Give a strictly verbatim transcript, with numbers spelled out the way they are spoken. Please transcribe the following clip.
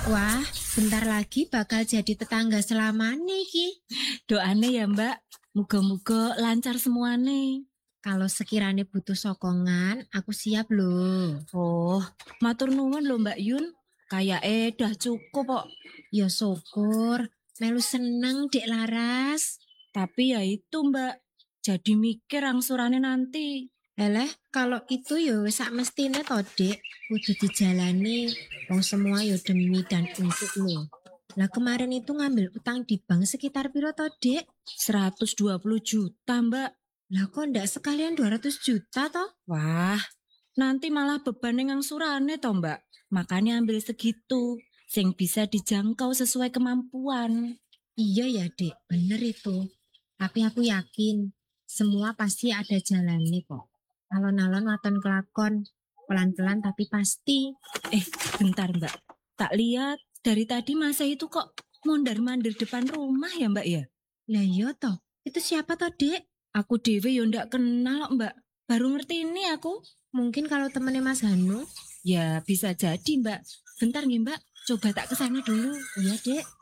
Wah, bentar lagi bakal jadi tetangga selamane iki. Doane ya Mbak, muga-muga lancar semuane. Kalau sekiranya butuh sokongan, aku siap loh. Oh, matur nuwun lho Mbak Yun. Kayak eh dah cukup kok. Ya syukur, melu seneng Dek Laras. Tapi ya itu Mbak, jadi mikir angsurane nanti. Eleh, kalau itu ya wis sak mestine to, Dek. Kudu dijalani. Wong semua ya demi dan untuk lo. Lah kemarin itu ngambil utang di bank sekitar piro to, Dek? seratus dua puluh juta Mbak. Lah kok ndak sekalian dua ratus juta toh? Wah, nanti malah beban yang angsurane toh Mbak. Makanya ambil segitu, sing bisa dijangkau sesuai kemampuan. Iya ya, Dek. Bener itu. Tapi aku yakin semua pasti ada jalannya kok. Alon-alon waton kelakon. Pelan-pelan tapi pasti. Eh, bentar Mbak. Tak lihat dari tadi masa itu kok mondar-mandir depan rumah ya Mbak ya? Lah iya toh. Itu siapa toh, Dek? Aku dewe yo ndak kenal Mbak. Baru ngerti ini aku. Mungkin kalau temennya Mas Hanu. Ya bisa jadi Mbak. Bentar nih Mbak, coba tak kesana dulu. Iya, Dek.